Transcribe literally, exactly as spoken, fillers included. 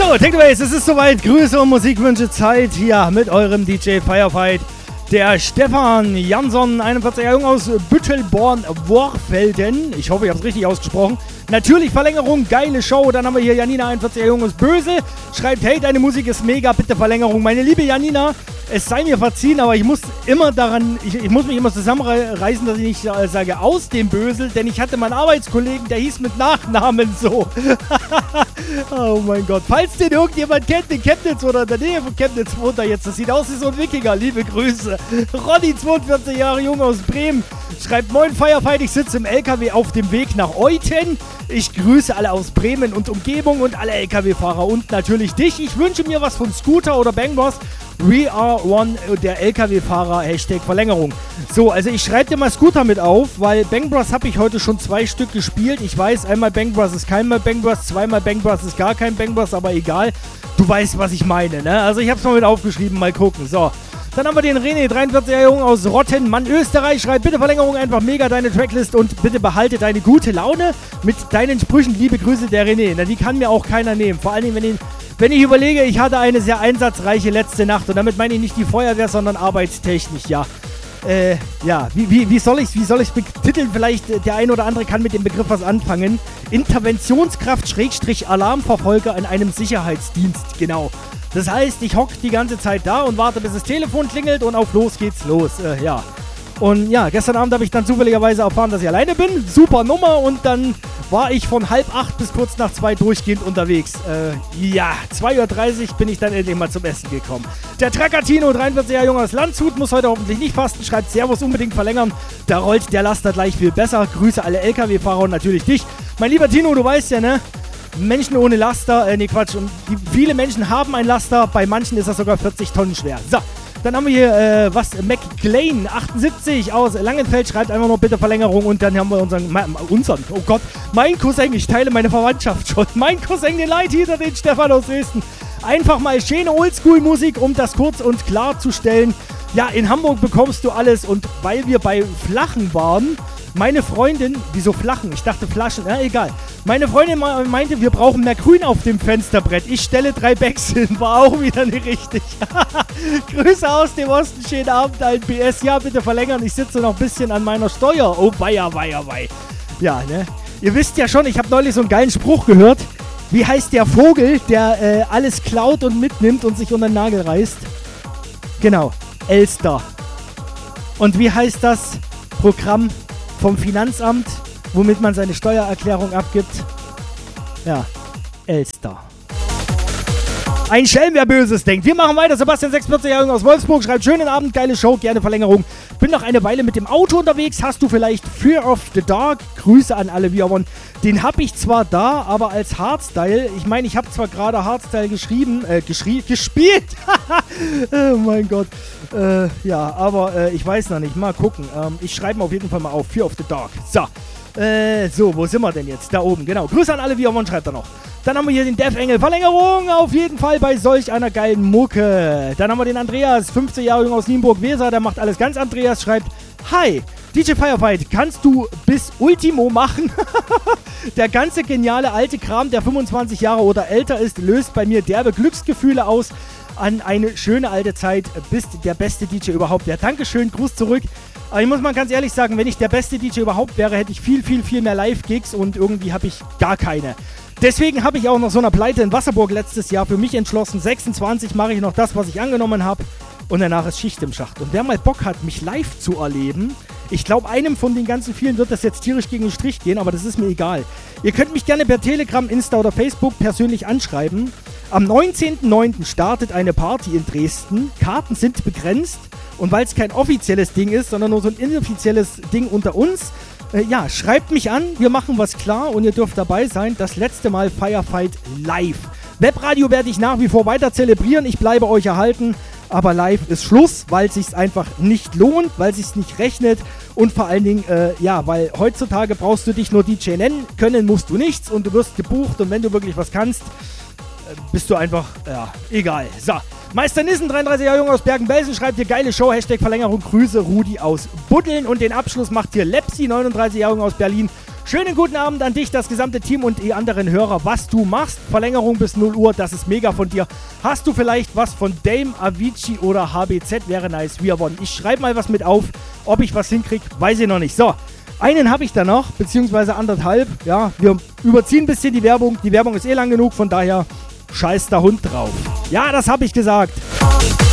So, Takeaways, es ist soweit. Grüße und Musikwünsche Zeit hier mit eurem D J Firefight. Der Stefan Jansson, einundvierzig Jahre jung aus Büttelborn-Worfelden. Ich hoffe, ich habe es richtig ausgesprochen. Natürlich Verlängerung, geile Show. Dann haben wir hier Janina, einundvierzig Jahre jung aus Böse. Schreibt, hey, deine Musik ist mega, bitte Verlängerung. Meine liebe Janina, es sei mir verziehen, aber ich muss immer daran, ich, ich muss mich immer zusammenreißen, dass ich nicht äh, sage aus dem Bösel, denn ich hatte meinen Arbeitskollegen, der hieß mit Nachnamen so. Oh mein Gott. Falls den irgendjemand kennt, in Chemnitz oder in der Nähe von Chemnitz wohnt er jetzt. Das sieht aus wie so ein Wikinger. Liebe Grüße. Ronny, zweiundvierzig Jahre jung aus Bremen, schreibt, moin Firefight, ich sitze im L K W auf dem Weg nach Euthen. Ich grüße alle aus Bremen und Umgebung und alle L K W-Fahrer und natürlich dich. Ich wünsche mir was von Scooter oder Bang Boss. We are one, der L K W-Fahrer, Hashtag Verlängerung. So, also ich schreibe dir mal Scooter mit auf, weil Bang Bros habe ich heute schon zwei Stück gespielt. Ich weiß, einmal Bang Bros ist keinmal Bang Bros, zweimal Bang Bros ist gar kein Bang Bros, aber egal. Du weißt, was ich meine, ne? Also ich habe es mal mit aufgeschrieben, mal gucken. So, dann haben wir den René, dreiundvierzig Jahre jung aus Rotten, Mann, Österreich, schreibt, bitte Verlängerung, einfach mega deine Tracklist und bitte behalte deine gute Laune mit deinen Sprüchen. Liebe Grüße, der René. Na, die kann mir auch keiner nehmen, vor allen Dingen, wenn ich... Wenn ich überlege, ich hatte eine sehr einsatzreiche letzte Nacht und damit meine ich nicht die Feuerwehr, sondern arbeitstechnisch, ja. Äh, ja, wie, wie, wie soll ich es wie soll ich's betiteln? Vielleicht äh, der eine oder andere kann mit dem Begriff was anfangen. Interventionskraft Schrägstrich Alarmverfolger in einem Sicherheitsdienst, genau. Das heißt, ich hocke die ganze Zeit da und warte, bis das Telefon klingelt und auf los geht's los, äh, ja. Und ja, gestern Abend habe ich dann zufälligerweise erfahren, dass ich alleine bin. Super Nummer. Und dann war ich von halb acht bis kurz nach zwei durchgehend unterwegs. Äh, ja, zwei Uhr dreißig bin ich dann endlich mal zum Essen gekommen. Der Trackatino, dreiundvierzig Jahre jung aus Landshut, muss heute hoffentlich nicht fasten. Schreibt, Servus, unbedingt verlängern. Da rollt der Laster gleich viel besser. Grüße alle L K W-Fahrer und natürlich dich. Mein lieber Tino, du weißt ja, ne? Menschen ohne Laster, äh, nee, Quatsch. Und die, viele Menschen haben ein Laster. Bei manchen ist das sogar vierzig Tonnen schwer. So. Dann haben wir hier, äh, was, McLean, achtundsiebzig aus Langenfeld, schreibt einfach nur bitte Verlängerung und dann haben wir unseren, ma, unseren, oh Gott, mein Cousin, ich teile meine Verwandtschaft schon, mein Cousin, den Leithieter, den Stefan aus Dresden. Einfach mal schöne Oldschool-Musik, um das kurz und klar zu stellen. Ja, in Hamburg bekommst du alles und weil wir bei Flachen waren, meine Freundin, wieso Flachen? Ich dachte Flaschen, ja egal. Meine Freundin meinte, wir brauchen mehr Grün auf dem Fensterbrett. Ich stelle drei Bags hin, war auch wieder nicht richtig. Grüße aus dem Osten, schönen Abend, ein P S. Ja, bitte verlängern, ich sitze noch ein bisschen an meiner Steuer. Oh, weia, weia, wei. Ja, ne? Ihr wisst ja schon, ich habe neulich so einen geilen Spruch gehört. Wie heißt der Vogel, der äh, alles klaut und mitnimmt und sich unter den Nagel reißt? Genau, Elster. Und wie heißt das Programm vom Finanzamt, womit man seine Steuererklärung abgibt? Ja, Elster. Ein Schelm, wer Böses denkt. Wir machen weiter. Sebastian, sechsundvierzig Jahre jung aus Wolfsburg, schreibt, schönen Abend, geile Show, gerne Verlängerung. Bin noch eine Weile mit dem Auto unterwegs. Hast du vielleicht Fear of the Dark? Grüße an alle V R eins. Den habe ich zwar da, aber als Hardstyle. Ich meine, ich habe zwar gerade Hardstyle geschrieben, äh, geschrie- gespielt. Oh mein Gott. Äh, ja, aber äh, ich weiß noch nicht. Mal gucken. Ähm, ich schreibe auf jeden Fall mal auf. Fear of the Dark. So. Äh, so, wo sind wir denn jetzt? Da oben, genau. Grüße an alle, V R eins schreibt er noch. Dann haben wir hier den Death Engel. Verlängerung auf jeden Fall bei solch einer geilen Mucke. Dann haben wir den Andreas, fünfzehn Jahre jung aus Nienburg-Weser. Der macht alles ganz. Andreas schreibt, hi, D J Firefight, kannst du bis Ultimo machen? Der ganze geniale alte Kram, der fünfundzwanzig Jahre oder älter ist, löst bei mir derbe Glücksgefühle aus. An eine schöne alte Zeit. Bist der beste D J überhaupt. Ja, Dankeschön, Gruß zurück. Aber ich muss mal ganz ehrlich sagen, wenn ich der beste D J überhaupt wäre, hätte ich viel, viel, viel mehr Live-Gigs und irgendwie habe ich gar keine. Deswegen habe ich auch nach so einer Pleite in Wasserburg letztes Jahr für mich entschlossen, sechsundzwanzig mache ich noch das, was ich angenommen habe und danach ist Schicht im Schacht. Und wer mal Bock hat, mich live zu erleben, ich glaube, einem von den ganzen vielen wird das jetzt tierisch gegen den Strich gehen, aber das ist mir egal. Ihr könnt mich gerne per Telegram, Insta oder Facebook persönlich anschreiben. Am neunzehnten neunten startet eine Party in Dresden. Karten sind begrenzt und weil es kein offizielles Ding ist, sondern nur so ein inoffizielles Ding unter uns, äh, ja, schreibt mich an, wir machen was klar und ihr dürft dabei sein. Das letzte Mal Firefight live. Webradio werde ich nach wie vor weiter zelebrieren, ich bleibe euch erhalten, aber live ist Schluss, weil es sich einfach nicht lohnt, weil es sich nicht rechnet und vor allen Dingen, äh, ja, weil heutzutage brauchst du dich nur D J nennen, können musst du nichts und du wirst gebucht und wenn du wirklich was kannst, äh, bist du einfach, ja, egal. So, Meister Nissen, dreiunddreißig Jahre jung aus Bergen-Belsen, schreibt hier geile Show, Hashtag Verlängerung, Grüße, Rudi aus Buddeln und den Abschluss macht hier Lepsi, neununddreißig Jahre jung aus Berlin. Schönen guten Abend an dich, das gesamte Team und die anderen Hörer, was du machst. Verlängerung bis null Uhr, das ist mega von dir. Hast du vielleicht was von Dame, Avicii oder H B Z? Wäre nice, we are one. Ich schreibe mal was mit auf, ob ich was hinkriege, weiß ich noch nicht. So, einen habe ich da noch, beziehungsweise anderthalb. Ja, wir überziehen ein bisschen die Werbung. Die Werbung ist eh lang genug, von daher scheiß der Hund drauf. Ja, das habe ich gesagt.